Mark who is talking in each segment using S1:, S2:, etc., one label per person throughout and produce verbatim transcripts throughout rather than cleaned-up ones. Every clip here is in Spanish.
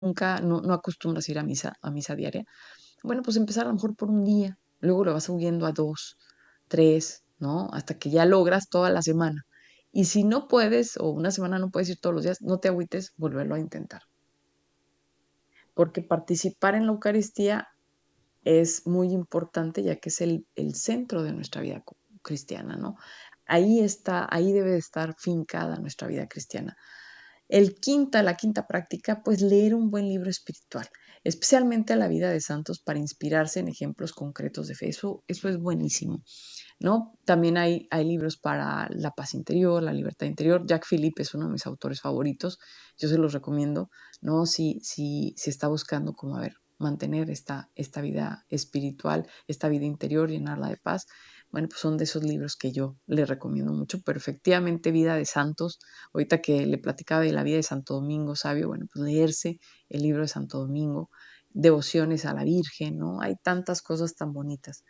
S1: nunca, no, no acostumbras a ir a misa, a misa diaria, bueno, pues empezar a lo mejor por un día, luego lo vas subiendo a dos, tres, ¿no? Hasta que ya logras toda la semana. Y si no puedes, o una semana no puedes ir todos los días, no te agüites, volverlo a intentar. Porque participar en la Eucaristía es muy importante, ya que es el, el centro de nuestra vida co- cristiana, ¿no? Ahí está, ahí debe de estar fincada nuestra vida cristiana. El quinta, la quinta práctica, pues leer un buen libro espiritual, especialmente la vida de santos para inspirarse en ejemplos concretos de fe. Eso, eso es buenísimo, ¿no? También hay, hay libros para la paz interior, la libertad interior. Jack Philippe es uno de mis autores favoritos. Yo se los recomiendo, ¿no? Si, si, si está buscando como, a ver, mantener esta, esta vida espiritual, esta vida interior, llenarla de paz. Bueno, pues son de esos libros que yo le recomiendo mucho, pero efectivamente Vida de Santos, ahorita que le platicaba de la vida de Santo Domingo Sabio, bueno, pues leerse el libro de Santo Domingo, devociones a la Virgen, ¿no? Hay tantas cosas tan bonitas.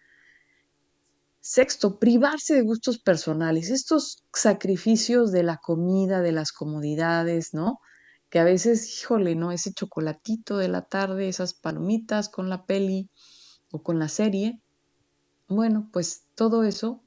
S1: Sexto, privarse de gustos personales, estos sacrificios de la comida, de las comodidades, ¿no? Que a veces, híjole, ¿no? Ese chocolatito de la tarde, esas palomitas con la peli o con la serie, bueno, pues todo eso,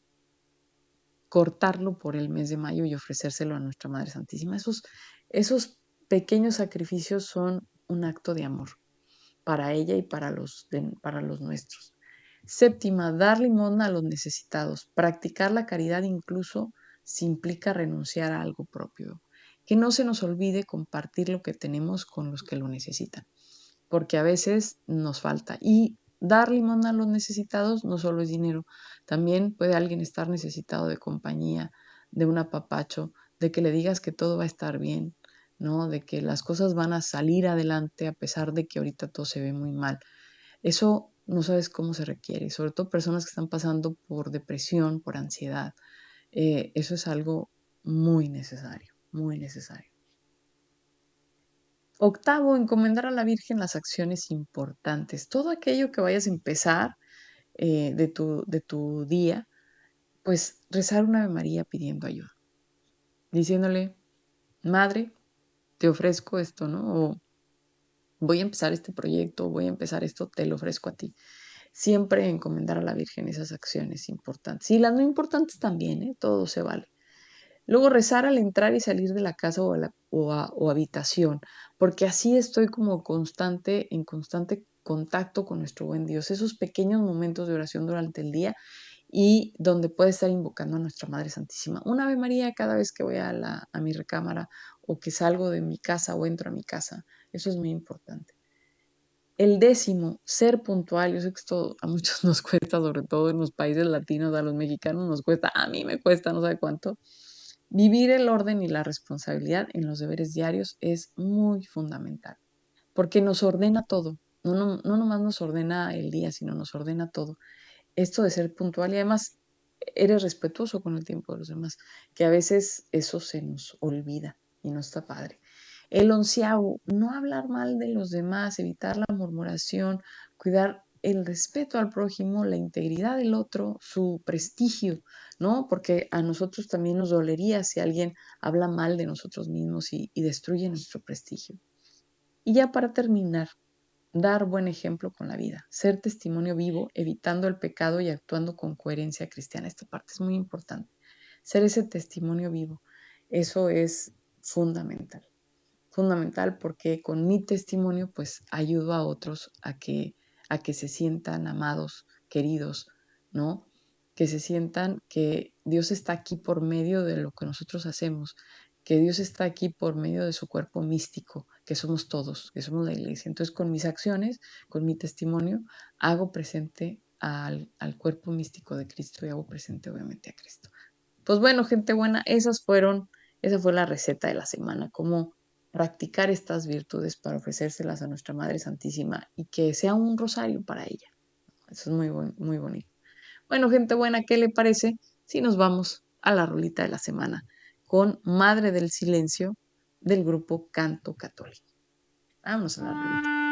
S1: cortarlo por el mes de mayo y ofrecérselo a nuestra Madre Santísima. Esos, esos pequeños sacrificios son un acto de amor para ella y para los, de, para los nuestros. Séptima, dar limosna a los necesitados. Practicar la caridad incluso si implica renunciar a algo propio. Que no se nos olvide compartir lo que tenemos con los que lo necesitan, porque a veces nos falta. Y dar limosna a los necesitados no solo es dinero, también puede alguien estar necesitado de compañía, de un apapacho, de que le digas que todo va a estar bien, ¿no? De que las cosas van a salir adelante a pesar de que ahorita todo se ve muy mal. Eso no sabes cómo se requiere, sobre todo personas que están pasando por depresión, por ansiedad. Eh, eso es algo muy necesario, muy necesario. Octavo, encomendar a la Virgen las acciones importantes. Todo aquello que vayas a empezar eh, de, tu, de tu día, pues rezar una Ave María pidiendo ayuda, diciéndole, Madre, te ofrezco esto, ¿no? O voy a empezar este proyecto, voy a empezar esto, te lo ofrezco a ti. Siempre encomendar a la Virgen esas acciones importantes. Y las no importantes también, ¿eh? Todo se vale. Luego rezar al entrar y salir de la casa o, a la, o, a, o habitación, porque así estoy como constante, en constante contacto con nuestro buen Dios. Esos pequeños momentos de oración durante el día y donde puede estar invocando a nuestra Madre Santísima. Una Ave María cada vez que voy a, la, a mi recámara o que salgo de mi casa o entro a mi casa. Eso es muy importante. El décimo, ser puntual. Yo sé que esto a muchos nos cuesta, sobre todo en los países latinos, a los mexicanos nos cuesta, a mí me cuesta no sé cuánto. Vivir el orden y la responsabilidad en los deberes diarios es muy fundamental, porque nos ordena todo. No, no, no nomás nos ordena el día, sino nos ordena todo. Esto de ser puntual y además eres respetuoso con el tiempo de los demás, que a veces eso se nos olvida y no está padre. El onceavo, no hablar mal de los demás, evitar la murmuración, cuidar el respeto al prójimo, la integridad del otro, su prestigio, ¿no? Porque a nosotros también nos dolería si alguien habla mal de nosotros mismos y, y destruye nuestro prestigio. Y ya para terminar, dar buen ejemplo con la vida, ser testimonio vivo, evitando el pecado y actuando con coherencia cristiana. Esta parte es muy importante. Ser ese testimonio vivo, eso es fundamental fundamental porque con mi testimonio pues ayudo a otros a que, a que se sientan amados, queridos, ¿no? Que se sientan que Dios está aquí por medio de lo que nosotros hacemos, que Dios está aquí por medio de su cuerpo místico, que somos todos, que somos la iglesia. Entonces con mis acciones, con mi testimonio, hago presente al, al cuerpo místico de Cristo y hago presente obviamente a Cristo. Pues bueno, gente buena, esas fueron, esa fue la receta de la semana, cómo practicar estas virtudes para ofrecérselas a nuestra Madre Santísima y que sea un rosario para ella. Eso es muy, buen, muy bonito. Bueno, gente buena, ¿qué le parece si nos vamos a la rolita de la semana con Madre del Silencio del grupo Canto Católico? Vamos a la rolita.